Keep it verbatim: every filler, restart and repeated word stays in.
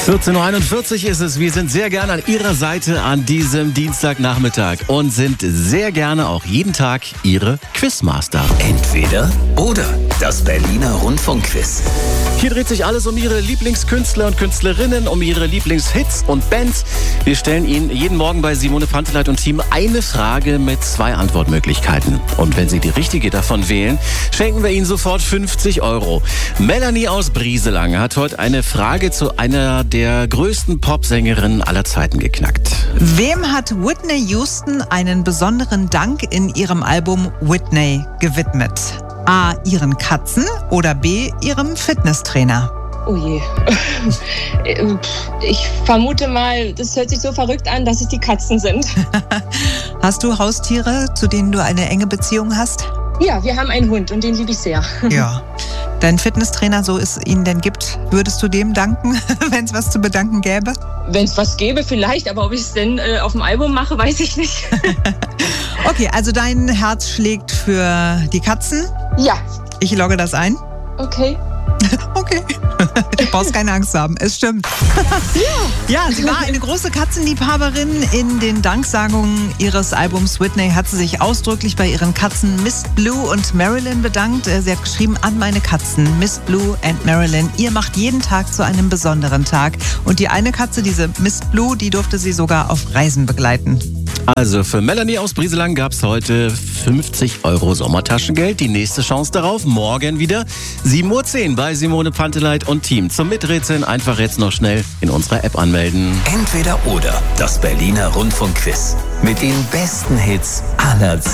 vierzehn Uhr einundvierzig ist es. Wir sind sehr gerne an Ihrer Seite an diesem Dienstagnachmittag und sind sehr gerne auch jeden Tag Ihre Quizmaster. Entweder oder. Das Berliner Rundfunkquiz. Hier dreht sich alles um Ihre Lieblingskünstler und Künstlerinnen, um Ihre Lieblingshits und Bands. Wir stellen Ihnen jeden Morgen bei Simone Panteleit und Team eine Frage mit zwei Antwortmöglichkeiten. Und wenn Sie die richtige davon wählen, schenken wir Ihnen sofort fünfzig Euro. Melanie aus Brieselang hat heute eine Frage zu einer der größten Popsängerinnen aller Zeiten geknackt. Wem hat Whitney Houston einen besonderen Dank in ihrem Album Whitney gewidmet? A. Ihren Katzen oder B. Ihrem Fitnesstrainer? Oh je. Ich vermute mal, das hört sich so verrückt an, dass es die Katzen sind. Hast du Haustiere, zu denen du eine enge Beziehung hast? Ja, wir haben einen Hund und den liebe ich sehr. Ja. Dein Fitnesstrainer, so es ihn denn gibt, würdest du dem danken, wenn es was zu bedanken gäbe? Wenn es was gäbe, vielleicht, aber ob ich es denn äh, auf dem Album mache, weiß ich nicht. Okay, also dein Herz schlägt für die Katzen? Ja. Ich logge das ein. Okay. Okay. Du brauchst keine Angst zu haben. Es stimmt. Ja, sie war eine große Katzenliebhaberin. In den Danksagungen ihres Albums Whitney hat sie sich ausdrücklich bei ihren Katzen Miss Blue und Marilyn bedankt. Sie hat geschrieben: An meine Katzen, Miss Blue and Marilyn, ihr macht jeden Tag zu einem besonderen Tag. Und die eine Katze, diese Miss Blue, die durfte sie sogar auf Reisen begleiten. Also für Melanie aus Brieselang gab es heute fünfzig Euro Sommertaschengeld. Die nächste Chance darauf morgen wieder sieben Uhr zehn bei Simone Panteleit und Team. Zum Miträtseln einfach jetzt noch schnell in unserer App anmelden. Entweder oder. Das Berliner Rundfunkquiz. Mit den besten Hits aller Zeiten.